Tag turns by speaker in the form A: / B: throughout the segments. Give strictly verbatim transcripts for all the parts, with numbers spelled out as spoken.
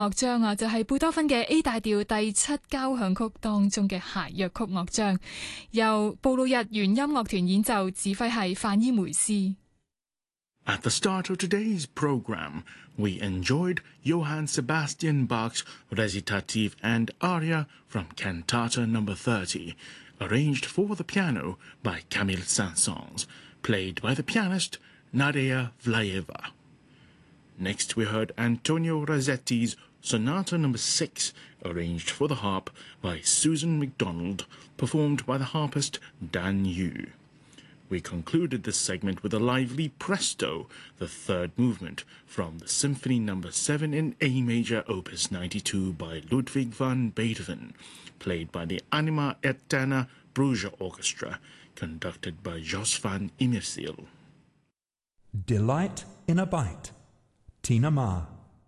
A: 樂章啊，就係貝多芬嘅 A 大調第七交響曲當中嘅諧謔曲樂章，由布魯日原音樂團演奏，指揮係范伊梅斯。
B: At the start of today's program, we enjoyed Johann Sebastian Bach's Recitative and Aria from Cantata number thirty, arranged for the piano by Camille Saint-Saëns, played by the pianist Nadia Vlayeva. Next we heard Antonio Rossetti's Sonata number six, arranged for the harp by Susan MacDonald, performed by the harpist Dan Yu. We concluded this segment with a lively presto, the third movement from the Symphony number seven in A major opus ninety-two by Ludwig van Beethoven, played by the Anima Eterna Bruges Orchestra, conducted by Jos van Immersiel.
C: Delight in a Bite, Tina Ma.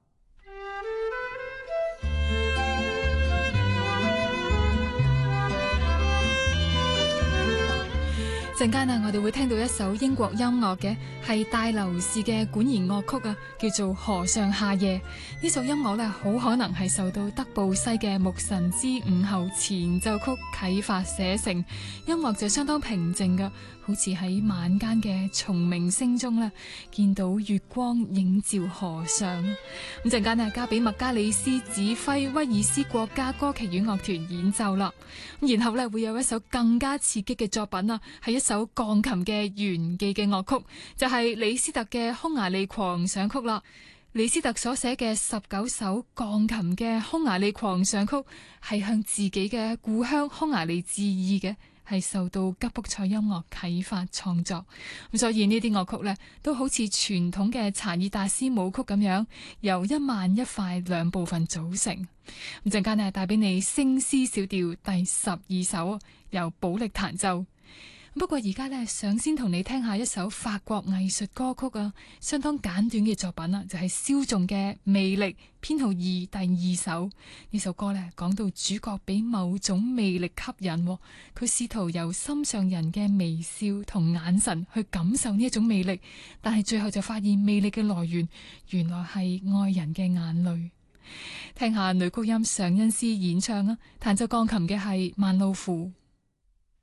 A: 陣間啊，我哋會聽到一首英國音樂嘅，係戴留士嘅管弦樂曲啊，叫做《河上夏夜》。呢首音樂咧，好可能係受到德布西嘅《牧神之午後前奏曲》啟發寫成，音樂就相當平靜噶，好似喺晚間嘅蟲鳴聲中咧，見到月光映照河上。咁陣間啊，交俾麥加里斯指揮威爾斯國家歌劇院樂團演奏啦。咁然後咧，會有一首更加刺激嘅作品啊，係一首鋼琴嘅炫技嘅樂曲，就係李斯特嘅匈牙利狂想曲啦。李斯特所寫嘅十九首鋼琴嘅匈牙利狂想曲，係向自己嘅故鄉匈牙利致意嘅，係受到吉卜賽音樂啟發創作。咁所以呢啲樂曲呢，都好似傳統嘅查爾達斯舞曲咁樣，由一慢一快兩部分組成。咁陣間呢，帶俾你升 C 小調第十二首，由保力彈奏。不過而家呢，想先同你聽下一首法國藝術歌曲啊，相當簡短嘅作品啊，就係蕭仲嘅魅力編號二第二首。呢首歌呢，講到主角俾某種魅力吸引，佢試圖由心上人嘅微笑同眼神去感受呢一種魅力，但係最後就發現魅力嘅來源原來係愛人嘅眼淚。聽下女高音尚恩斯演唱啊，彈奏鋼琴嘅係曼路夫。